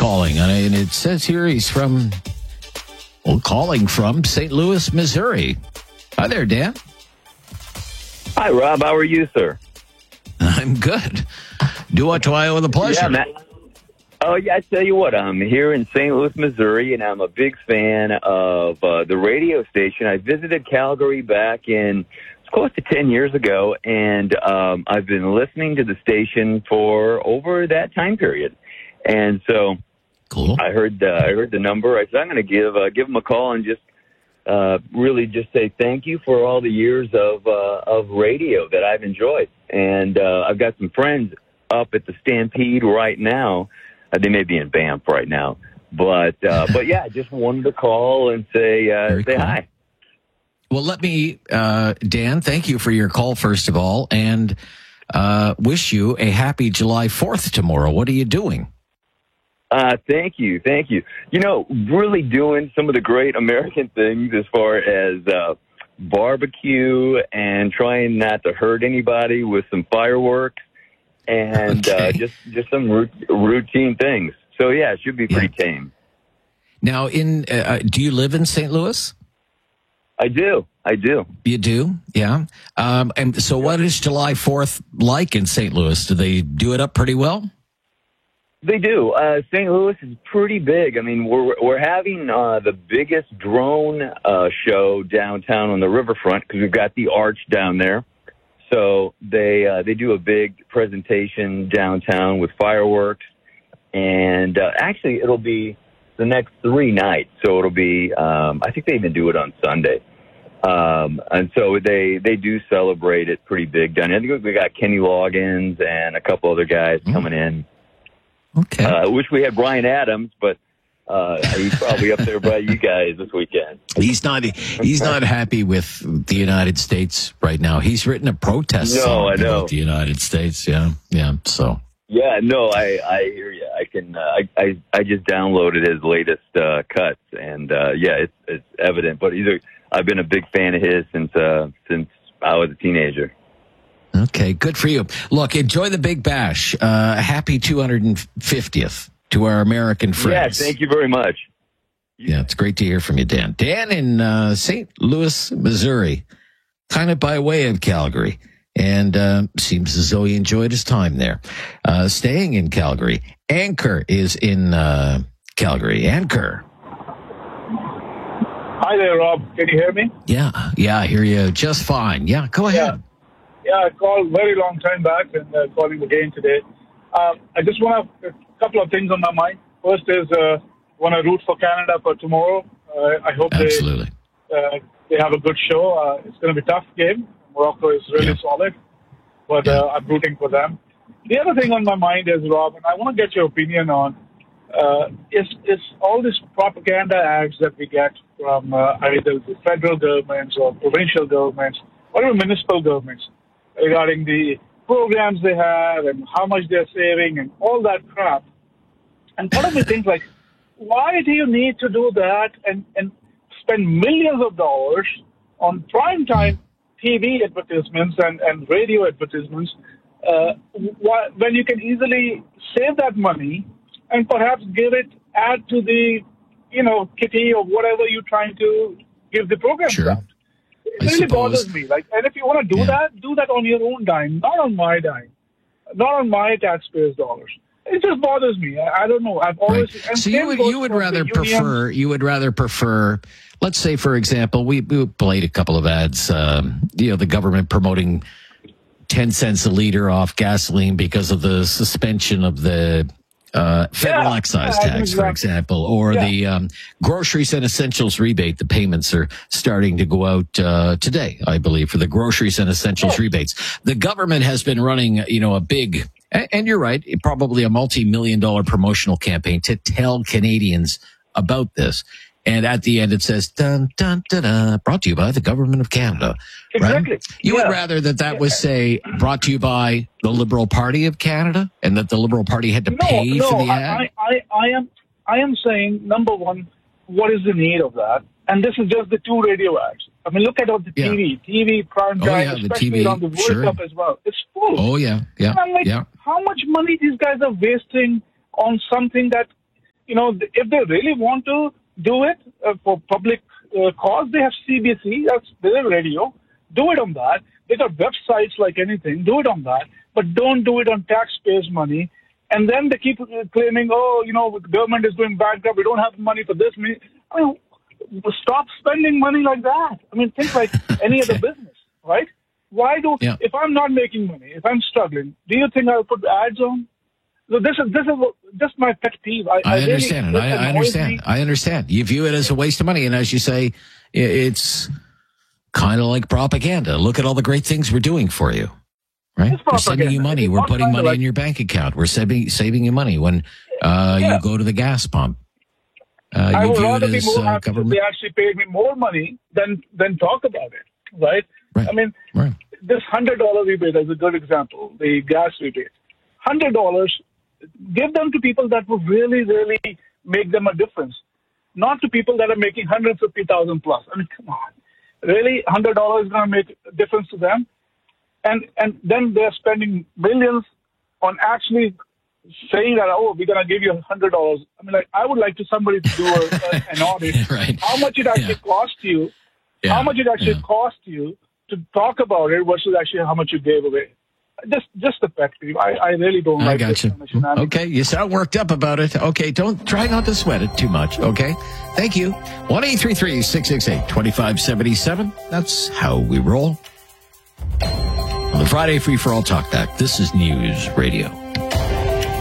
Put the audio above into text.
calling, and it says here he's calling from St. Louis, Missouri. Hi there, Dan. Hi, Rob. How are you, sir? I'm good. Do what do I owe the pleasure? Yeah, Matt. Oh, yeah, I tell you what, I'm here in St. Louis, Missouri, and I'm a big fan of the radio station. I visited Calgary back in close to 10 years ago, and I've been listening to the station for over that time period. And so cool. I heard the number. I said, I'm going to give them a call and just really just say thank you for all the years of radio that I've enjoyed. And I've got some friends up at the Stampede right now. They may be in Banff right now, but yeah, I just wanted to call and say cool. Hi. Well, let me, Dan, thank you for your call first of all, and wish you a happy July 4th tomorrow. What are you doing? Thank you. You know, really doing some of the great American things as far as barbecue and trying not to hurt anybody with some fireworks. And just some routine things. So, yeah, it should be pretty tame. Now, do you live in St. Louis? I do. You do? Yeah. And so what is July 4th like in St. Louis? Do they do it up pretty well? They do. St. Louis is pretty big. I mean, we're having the biggest drone show downtown on the riverfront because we've got the Arch down there. So they do a big presentation downtown with fireworks, and actually it'll be the next 3 nights. So it'll be I think they even do it on Sunday, and so they do celebrate it pretty big down there. I think we got Kenny Loggins and a couple other guys coming in. Okay. I wish we had Brian Adams, but he's probably up there by you guys this weekend. He's not happy with the United States right now. He's written a protest song about the United States. Yeah. So. Yeah, no, I hear you. I can. I just downloaded his latest cuts, and it's evident. But I've been a big fan of his since I was a teenager. Okay, good for you. Look, enjoy the Big Bash. Happy 250th to our American friends. Yeah, thank you very much. Yeah, it's great to hear from you, Dan. Dan in St. Louis, Missouri, kind of by way of Calgary. And seems as though he enjoyed his time there. Staying in Calgary, Anchor is in Calgary. Anchor. Hi there, Rob. Can you hear me? Yeah, I hear you just fine. Yeah, go ahead. Yeah, I called very long time back and calling again today. I just want a couple of things on my mind. First is want to root for Canada for tomorrow. I hope Absolutely. they have a good show. It's going to be a tough game. Morocco is really solid, but I'm rooting for them. The other thing on my mind is, Rob, and I want to get your opinion on, is all these propaganda ads that we get from either the federal governments or provincial governments or even municipal governments regarding the programs they have and how much they're saving and all that crap. And part of me thinks, like, why do you need to do that and spend millions of dollars on primetime TV advertisements and radio advertisements when you can easily save that money and perhaps add to the, kitty or whatever you're trying to give the program. Sure. It really bothers me. And if you want to do that on your own dime, not on my dime, not on my taxpayers' dollars. It just bothers me. I don't know. I've always. Right. So you would rather prefer. Let's say, for example, we played a couple of ads. The government promoting 10 cents a liter off gasoline because of the suspension of the federal excise tax, for example, or the groceries and essentials rebate. The payments are starting to go out today, I believe, for the groceries and essentials rebates. The government has been running, a big, and you're right, probably a multi-million-dollar promotional campaign to tell Canadians about this. And at the end, it says, dun, dun, dun, dun, brought to you by the Government of Canada. Exactly. Right? You would rather that was, say, brought to you by the Liberal Party of Canada and that the Liberal Party had to pay for the ad? I am saying, number one, what is the need of that? And this is just the 2 radio ads. I mean, look at all the TV prime time, especially on the World Cup as well. It's full. Oh, yeah, yeah. And I'm like, how much money these guys are wasting on something that if they really want to do it for public cause, they have CBC, that's their radio. Do it on that. They got websites like anything. Do it on that. But don't do it on taxpayers' money. And then they keep claiming, the government is going bankrupt. We don't have money for this. Stop spending money like that. Think like any other business, right? If I'm not making money, if I'm struggling, do you think I'll put ads on? So this is just my pet peeve. I understand it. I understand. You view it as a waste of money. And as you say, it's kind of like propaganda. Look at all the great things we're doing for you. Right? We're sending you money. We're putting money in your bank account. We're saving you money when you go to the gas pump. I would rather be more happy if they actually paid me more money than talk about it, right? Right. This $100 rebate is a good example, the gas rebate. $100, give them to people that would really, really make them a difference, not to people that are making $150,000 plus. Come on. Really? $100 is going to make a difference to them? And then they're spending millions on actually saying that, we're going to give you $100. I would like somebody to do an audit. Right. How much it actually cost you? Yeah. How much it actually cost you to talk about it versus actually how much you gave away? Just the pet peeve. I really don't like this. I got you. Okay, you sound worked up about it. Okay, try not to sweat it too much. Okay, thank you. 1-833-668-2577. That's how we roll. On the Friday Free for All Talk Back. This is News Radio.